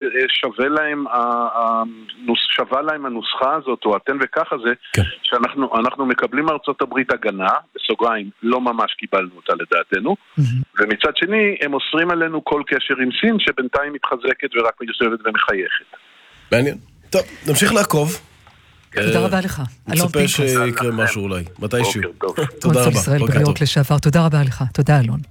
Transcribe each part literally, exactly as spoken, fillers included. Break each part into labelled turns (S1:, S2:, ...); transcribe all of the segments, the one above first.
S1: שווה להם, שווה להם הנוסחה הזאת, או התן וככה זה, כן. שאנחנו אנחנו מקבלים מארצות הברית הגנה, בסוגריים, לא ממש קיבלנו אותה לדעתנו, mm-hmm. ומצד שני, הם אוסרים עלינו כל קשר עם סין, שבינתיים מתחזקת ורק מיושבת ומחייכת.
S2: מעניין. טוב, נמשיך לעקוב.
S3: תודה רבה לך.
S2: מצפה שיקרה משהו אולי, מתישהו.
S3: תודה רבה. ישראל בריאות לשעבר, תודה רבה לך. תודה אלון.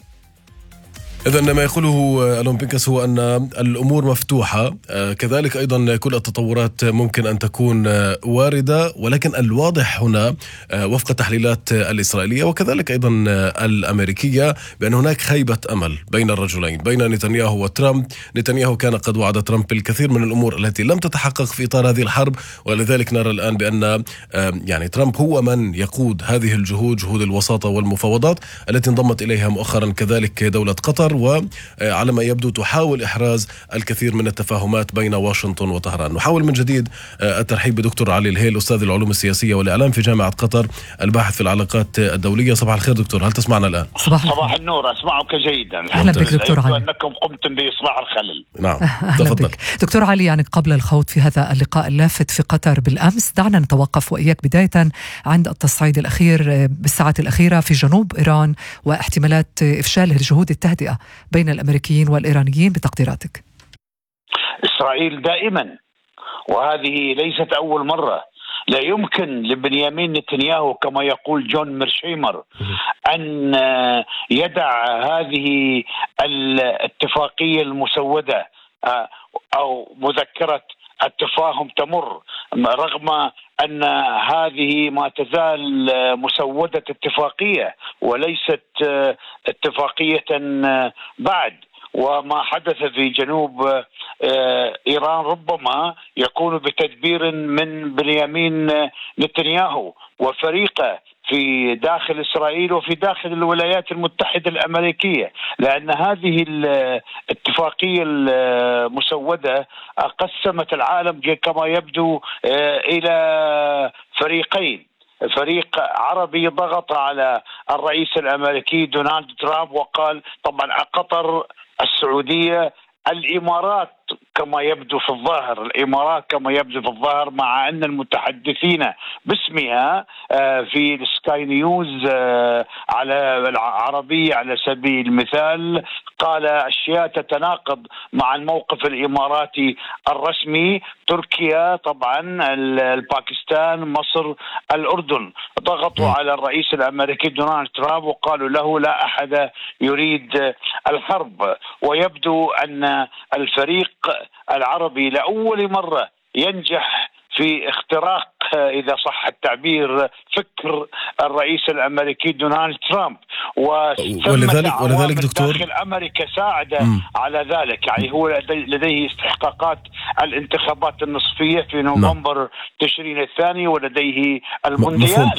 S2: إذن ما يقوله ألون بينكس هو أن الأمور مفتوحة، كذلك أيضا كل التطورات ممكن أن تكون واردة، ولكن الواضح هنا وفق التحليلات الإسرائيلية وكذلك أيضا الأمريكية بأن هناك خيبة أمل بين الرجلين، بين نتنياهو وترامب. نتنياهو كان قد وعد ترامب بالكثير من الأمور التي لم تتحقق في إطار هذه الحرب، ولذلك نرى الآن بأن يعني ترامب هو من يقود هذه الجهود، جهود الوساطة والمفاوضات التي انضمت إليها مؤخرا كذلك دولة قطر، وعلى ما يبدو تحاول إحراز الكثير من التفاهمات بين واشنطن وطهران. نحاول من جديد الترحيب بدكتور علي الهيل، أستاذ العلوم السياسية والإعلام في جامعة قطر، الباحث في العلاقات الدولية. صباح الخير دكتور، هل تسمعنا الآن؟
S4: صباح, صباح النور، أسمعك جيدا.
S3: أهلا بك دكتور علي.
S4: أنكم قمتم بإصلاح الخلل.
S2: نعم تفضل
S3: دكتور علي. يعني قبل الخوض في هذا اللقاء اللافت في قطر بالأمس، دعنا نتوقف وإياك بداية عند التصعيد الأخير بالساعات الأخيرة في جنوب إيران واحتمالات إفشال جهود التهدئة بين الأمريكيين والإيرانيين بتقديراتك.
S4: إسرائيل دائما، وهذه ليست أول مرة، لا يمكن لبنيامين نتنياهو كما يقول جون ميرشيمر أن يدع هذه الاتفاقية المسودة أو مذكرة التفاهم تمر، رغم أن هذه ما تزال مسودة اتفاقية وليست اتفاقية بعد. وما حدث في جنوب إيران ربما يكون بتدبير من بنيامين نتنياهو وفريقه في داخل إسرائيل وفي داخل الولايات المتحدة الأمريكية، لأن هذه الاتفاقية المسودة قسمت العالم كما يبدو إلى فريقين، فريق عربي ضغط على الرئيس الأمريكي دونالد ترامب وقال طبعا قطر، السعودية، الإمارات كما يبدو في الظاهر، الإمارات كما يبدو في الظاهر، مع أن المتحدثين باسمها في السكاي نيوز على العربية على سبيل المثال قال أشياء تتناقض مع الموقف الإماراتي الرسمي. تركيا طبعا، الباكستان، مصر، الأردن ضغطوا على الرئيس الأمريكي دونالد ترامب وقالوا له لا أحد يريد الحرب. ويبدو أن الفريق العربي لأول مرة ينجح في اختراق، إذا صح التعبير، فكر الرئيس الأمريكي دونالد ترامب،
S2: ولذلك ولذلك دكتور
S4: داخل أمريكا ساعد م. على ذلك. يعني هو لديه استحقاقات الانتخابات النصفية في نوفمبر تشرين الثاني، ولديه المونديال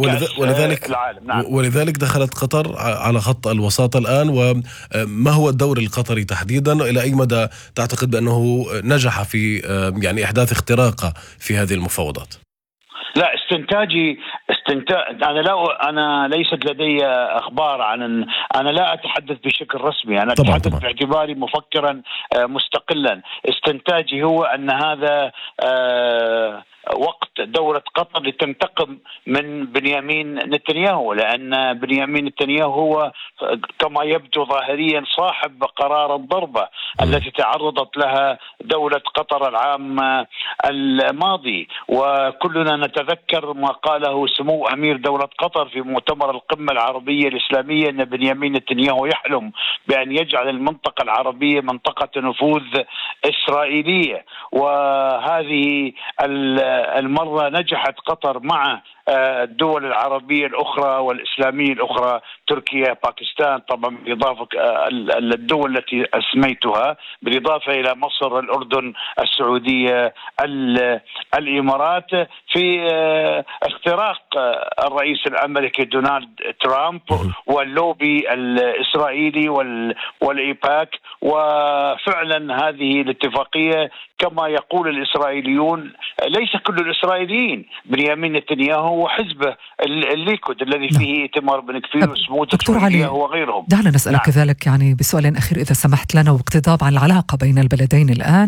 S2: ولذلك نعم. ولذلك دخلت قطر على خط الوساطة الآن. وما هو الدور القطري تحديدا؟ إلى أي مدى تعتقد بأنه نجح في يعني إحداث اختراقه في هذه المفاوضات؟
S4: لا، استنتاجي استنتاج أنا لا أنا ليست لدي أخبار عن، أنا لا أتحدث بشكل رسمي، أنا
S2: طبعًا
S4: أتحدث
S2: طبعًا.
S4: باعتباري مفكرا مستقلا. استنتاجي هو أن هذا وقت دورة قطر لتنتقم من بنيامين نتنياهو، لأن بنيامين نتنياهو هو كما يبدو ظاهريا صاحب قرار الضربة م. التي تعرضت لها دولة قطر العام الماضي. وكلنا نتذكر ما قاله سمو أمير دولة قطر في مؤتمر القمة العربية الإسلامية أن بنيامين نتنياهو يحلم بأن يجعل المنطقة العربية منطقة نفوذ إسرائيلية. وهذه المرة نجحت قطر مع الدول العربية الأخرى والإسلامية الأخرى، تركيا، باكستان، طبعا بالإضافة الدول التي أسميتها، بالإضافة إلى مصر، الأردن، السعودية، الإمارات، في اختراق الرئيس الأمريكي دونالد ترامب واللوبي الإسرائيلي والإيباك. وفعلا هذه الاتفاقية كما يقول الإسرائيليون، ليس كل الإسرائيليين، بنيامين نتنياهو وحزبه الليكود الذي فيه إيتمار بن كفير وسموتريتش وغيرهم.
S3: دعنا نسألك نعم. كذلك يعني بسؤال أخير إذا سمحت لنا، واقتضاب عن العلاقة بين البلدين الآن.